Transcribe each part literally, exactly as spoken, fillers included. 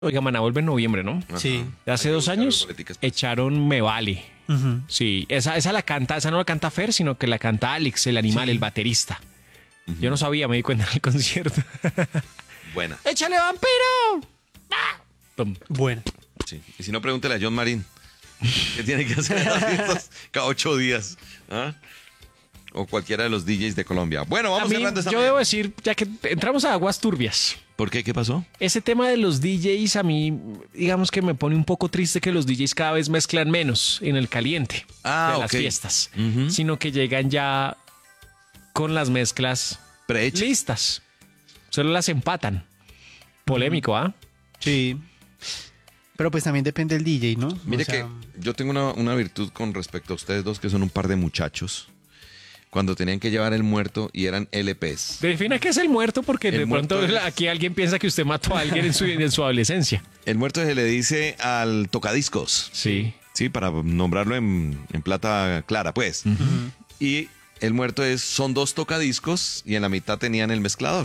Oiga, Maná vuelve en noviembre, ¿no? Ajá. Sí. Hace Hay que dos buscar años boleticas, pues. echaron Me Vale. Ujú. Sí, esa, esa la canta, esa no la canta Fer, sino que la canta Alex, el animal, Sí. el baterista. Yo no sabía, me di cuenta en el concierto. Buena. ¡Échale, vampiro! ¡Ah! Pum. Bueno. Sí. Y si no, pregúntele a John Marín. ¿Qué tiene que hacer en las fiestas cada ocho días? ¿Ah? O cualquiera de los D Js de Colombia. Bueno, A vamos mí, cerrando esta yo mañana. debo decir, ya que entramos a aguas turbias, ¿Por qué? ¿Qué pasó? ese tema de los D Js a mí, digamos que me pone un poco triste que los D Js cada vez mezclan menos en el caliente Ah, de las ok. fiestas, Ujú. sino que llegan ya con las mezclas Prehecha. listas. Solo las empatan. Polémico, ¿ah? Sí. Pero pues también depende del D J, ¿no? Mire O sea, que yo tengo una, una virtud con respecto a ustedes dos, que son un par de muchachos. Cuando tenían que llevar el muerto y eran L Ps. Defina qué es el muerto, porque El de pronto muerto es- aquí alguien piensa que usted mató a alguien en su, en su adolescencia. El muerto se le dice al tocadiscos. Sí. Sí, para nombrarlo en, en plata clara, pues. Y el muerto es, son dos tocadiscos y en la mitad tenían el mezclador.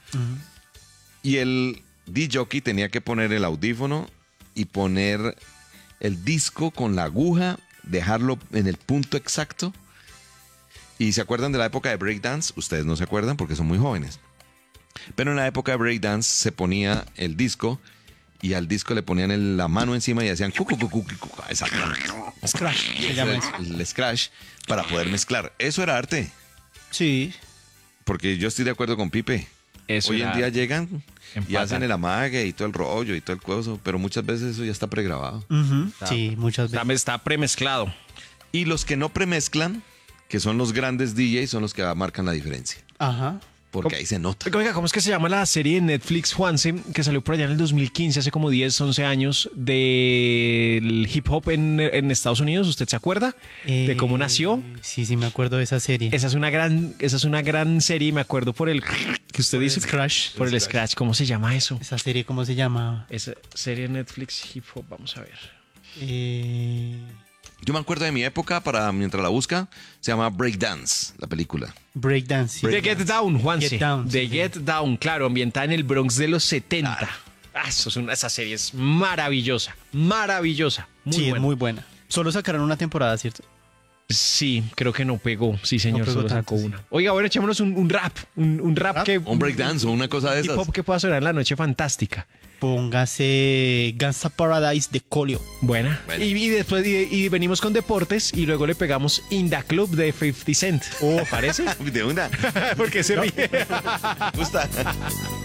Y el D-jockey tenía que poner el audífono y poner el disco con la aguja, dejarlo en el punto exacto. ¿Y se acuerdan de la época de breakdance? Ustedes no se acuerdan porque son muy jóvenes. Pero en la época de breakdance se ponía el disco y al disco le ponían el- la mano encima y hacían cu, cu, cu, cu, cu, cu, exacto. Scratch, Y se ese llama era eso. el, el scratch para poder mezclar. Eso era arte. Sí. Porque yo estoy de acuerdo con Pipe. Eso Hoy en era- día llegan y Empatan. hacen el amague y todo el rollo y todo el coso, pero muchas veces eso ya está pregrabado. Ujú. Sí, muchas veces. Está, está premezclado. Y los que no premezclan, que son los grandes D Js, son los que marcan la diferencia. Ajá. Porque ahí se nota. Oiga, ¿cómo es que se llama la serie de Netflix, Juanse, que salió por allá en el dos mil quince, hace como diez, once años, del hip hop en, en Estados Unidos? ¿Usted se acuerda de cómo Eh, nació? Sí, sí, me acuerdo de esa serie. Esa es una gran, esa es una gran serie y me acuerdo por el que usted Por el dice. scratch. Por el scratch. ¿Cómo se llama eso? Esa serie, ¿cómo se llama? Esa serie de Netflix hip hop, vamos a ver. Eh, Yo me acuerdo de mi época, para mientras la busca, se llama Breakdance, la película. Breakdance. sí. The Get Down, Juanse. Get Down, The sí. Get Down, claro, ambientada en el Bronx de los setenta. Ah, eso es una, esa serie es maravillosa, maravillosa. Muy sí, buena. es muy buena. Solo sacaron una temporada, ¿cierto? Sí, creo que no pegó. Sí, señor, No pegó solo tanto, sacó sí. una. Oiga, bueno, echémonos un, un rap. Un, un rap, ¿Rap? que. Un breakdance o una cosa de hip esas. hop que pueda sonar en la noche fantástica. Póngase Gangsta Paradise de Colio. Buena. Bueno. Y, y después y, y venimos con deportes y luego le pegamos Inda Club de cincuenta Cent. ¿Parece? De una. Porque se ríe. Me gusta.